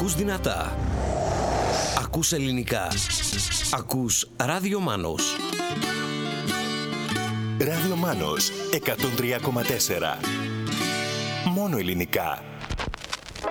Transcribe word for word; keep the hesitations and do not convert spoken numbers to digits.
Ακούς δυνατά. Ακούς ελληνικά. Ακούς Ράδιο Μάνος. Ράδιο Μάνος εκατόν τρία κόμμα τέσσερα. Μόνο ελληνικά.